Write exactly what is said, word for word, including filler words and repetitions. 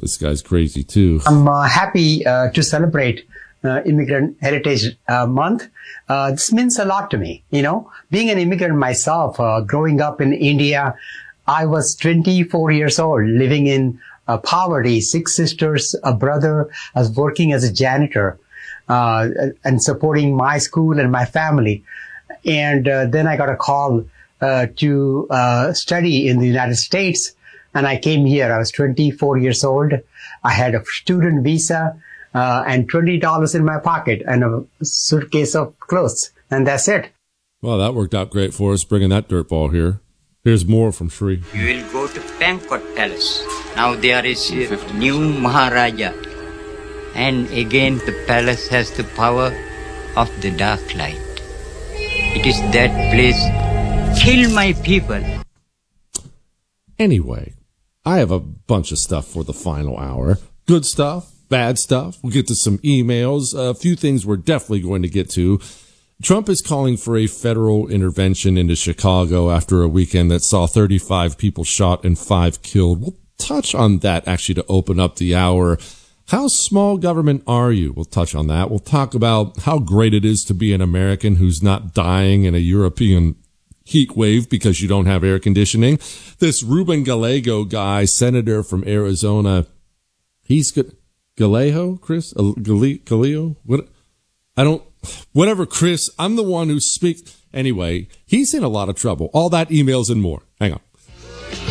this guy's crazy too. I'm uh, happy uh, to celebrate uh, Immigrant Heritage uh, Month. Uh, this means a lot to me. You know, being an immigrant myself, uh, growing up in India, I was twenty-four years old, living in uh, poverty, six sisters, a brother. I was working as a janitor uh, and supporting my school and my family. And uh, then I got a call uh, to uh, study in the United States. And I came here. I was twenty-four years old. I had a student visa uh, and twenty dollars in my pocket and a suitcase of clothes. And that's it. Well, that worked out great for us, bringing that dirtball here. Here's more from Shri. You will go to Pankot Palace. Now there is a new Maharaja. And again, the palace has the power of the dark light. It is that place. Kill my people. Anyway, I have a bunch of stuff for the final hour. Good stuff, bad stuff. We'll get to some emails. A few things we're definitely going to get to. Trump is calling for a federal intervention into Chicago after a weekend that saw thirty-five people shot and five killed. We'll touch on that actually to open up the hour. How small government are you? We'll touch on that. We'll talk about how great it is to be an American who's not dying in a European heat wave because you don't have air conditioning. This Ruben Gallego guy, senator from Arizona, he's good. Gallego, Chris? Gallego? What? I don't, whatever, Chris. I'm the one who speaks. Anyway, he's in a lot of trouble. All that emails and more. Hang on.